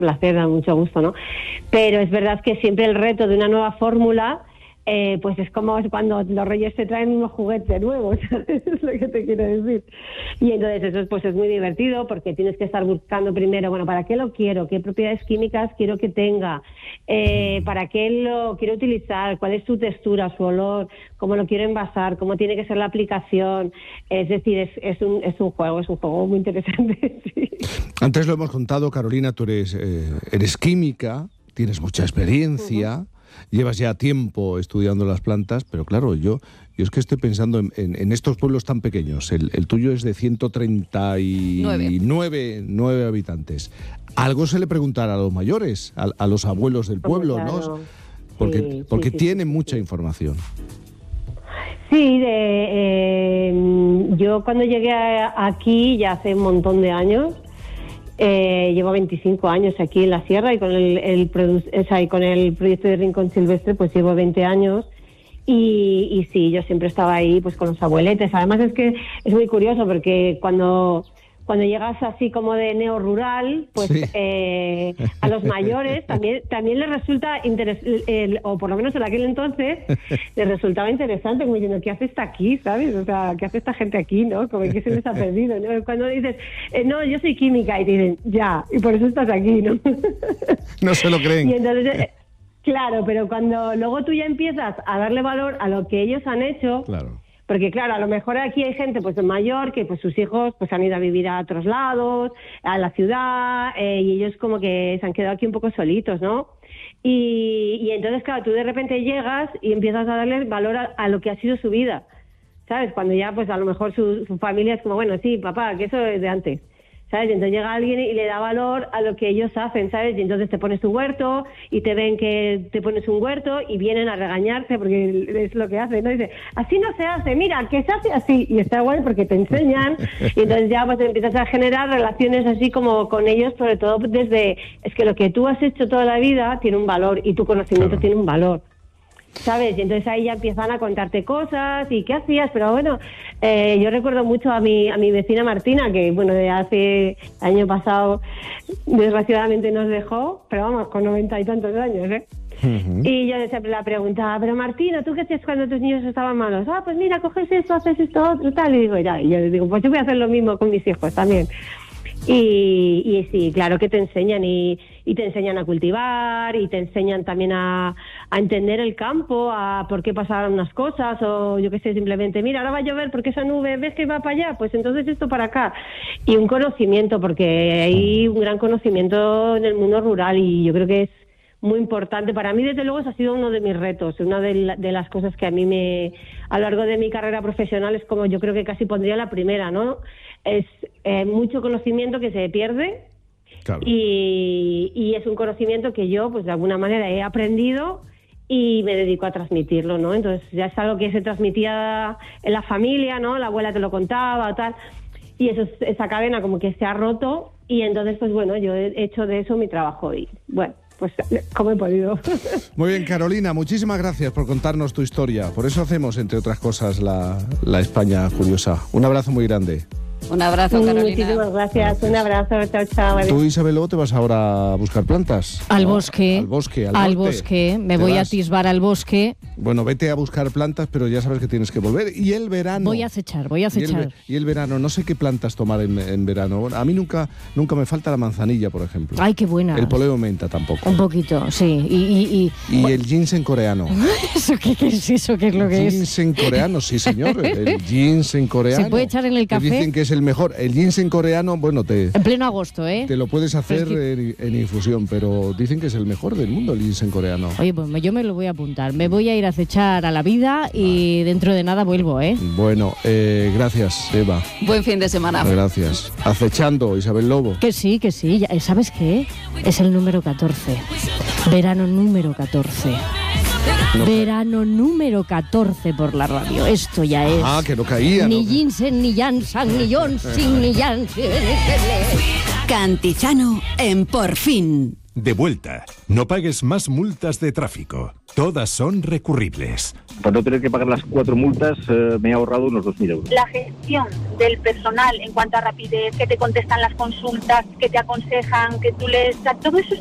placer, da mucho gusto, ¿no? Pero es verdad que siempre el reto de una nueva fórmula, pues es como cuando los reyes te traen unos juguetes nuevos, ¿sabes? Es lo que te quiero decir. Y entonces eso pues es muy divertido porque tienes que estar buscando primero, bueno, ¿para qué lo quiero? ¿Qué propiedades químicas quiero que tenga? ¿Para qué lo quiero utilizar? ¿Cuál es su textura, su olor? ¿Cómo lo quiero envasar? ¿Cómo tiene que ser la aplicación? Es decir, es un juego muy interesante. Sí. Antes lo hemos contado, Carolina, tú eres química, tienes mucha experiencia. Llevas ya tiempo estudiando las plantas, pero claro, yo es que estoy pensando en estos pueblos tan pequeños. El tuyo es de 139 habitantes. Algo se le preguntará a los mayores, a los abuelos del pueblo, claro, ¿no? Porque tienen mucha información. Sí, yo cuando llegué aquí, ya hace un montón de años, llevo 25 años aquí en la sierra y con el proyecto de Rincón Silvestre pues llevo 20 años y sí, yo siempre estaba ahí pues con los abueletes. Además es que es muy curioso porque cuando llegas así como de neo-rural, pues sí. A los mayores también les resulta o por lo menos en aquel entonces, les resultaba interesante, como diciendo, ¿qué hace esta aquí? ¿Sabes? O sea, ¿qué hace esta gente aquí? ¿No? Como que se les ha perdido, ¿no? Cuando dices, no, yo soy química, y te dicen, ya, y por eso estás aquí, ¿no? No se lo creen. Y entonces, claro, pero cuando luego tú ya empiezas a darle valor a lo que ellos han hecho... Claro. Porque claro, a lo mejor aquí hay gente pues mayor que pues sus hijos pues han ido a vivir a otros lados, a la ciudad, y ellos como que se han quedado aquí un poco solitos, ¿no? Y entonces claro, tú de repente llegas y empiezas a darle valor a lo que ha sido su vida, ¿sabes? Cuando ya pues a lo mejor su familia es como, bueno, sí, papá, que eso es de antes, ¿sabes? Y entonces llega alguien y le da valor a lo que ellos hacen, ¿sabes? Y entonces te pones tu huerto y te ven que te pones un huerto y vienen a regañarte porque es lo que hacen, ¿no? Dice, así no se hace, mira, que se hace así. Y está guay porque te enseñan y entonces ya pues empiezas a generar relaciones así como con ellos, sobre todo desde... Es que lo que tú has hecho toda la vida tiene un valor y tu conocimiento tiene un valor, ¿sabes? Y entonces ahí ya empiezan a contarte cosas y qué hacías, pero bueno, yo recuerdo mucho a mi vecina Martina, que bueno, de hace el año pasado desgraciadamente nos dejó, pero vamos, con 90 y tantos años, ¿eh? Uh-huh. Y yo siempre la preguntaba, pero Martina, ¿tú qué hacías cuando tus niños estaban malos? Pues mira, coges esto, haces esto, otro, tal, y digo, ya, y yo digo, pues yo voy a hacer lo mismo con mis hijos también. Y sí, claro que te enseñan y te enseñan a cultivar y te enseñan también a entender el campo, a por qué pasaron unas cosas o yo qué sé, simplemente, mira, ahora va a llover porque esa nube, ¿ves que va para allá? Pues entonces esto para acá. Y un conocimiento, porque hay un gran conocimiento en el mundo rural y yo creo que es muy importante. Para mí, desde luego, ese ha sido uno de mis retos, una de las cosas que a mí a lo largo de mi carrera profesional es como yo creo que casi pondría la primera, ¿no? Es mucho conocimiento que se pierde. Claro. Y es un conocimiento que yo, pues de alguna manera he aprendido y me dedico a transmitirlo, ¿no? Entonces ya es algo que se transmitía en la familia, ¿no? La abuela te lo contaba o tal, y esa cadena como que se ha roto y entonces, pues bueno, yo he hecho de eso mi trabajo y bueno, pues como he podido. Muy bien, Carolina, muchísimas gracias por contarnos tu historia. Por eso hacemos, entre otras cosas, la España Curiosa. Un abrazo muy grande. Un abrazo, Carolina. Muchísimas gracias. Un abrazo. Chao, chao. Tú, Isabel, luego te vas ahora a buscar plantas. Al bosque. Al bosque. Me voy a atisbar al bosque. Bueno, vete a buscar plantas, pero ya sabes que tienes que volver. Y el verano. Voy a acechar. Y el verano, no sé qué plantas tomar en verano. A mí nunca me falta la manzanilla, por ejemplo. Ay, qué buena. El poleo menta tampoco. Un poquito, sí. Y el ginseng coreano. ¿Eso qué es eso? ¿Qué es lo que es? Ginseng coreano, sí, señor. El ginseng coreano. ¿Se puede echar en el café? Dicen que es el mejor. El ginseng coreano, bueno, en pleno agosto, ¿eh? Te lo puedes hacer en infusión, pero dicen que es el mejor del mundo, el ginseng coreano. Oye, pues yo me lo voy a apuntar. Me voy a ir a acechar a la vida y dentro de nada vuelvo, ¿eh? Bueno, gracias, Eva. Buen fin de semana. Gracias. Acechando, Isabel Lobo. Que sí. ¿Sabes qué? Es el número 14. Verano número 14. No. Verano número 14 por la radio. Esto ya es. Que no caía. Ni ginseng, ni Janssen, ni Johnson, ni Janssen. Cantizano en Por Fin. de vuelta. No pagues más multas de tráfico. Todas son recurribles. Para no tener que pagar las 4 multas, me he ahorrado unos 2.000 euros. La gestión del personal en cuanto a rapidez, que te contestan las consultas, que te aconsejan, que tú lees, todo eso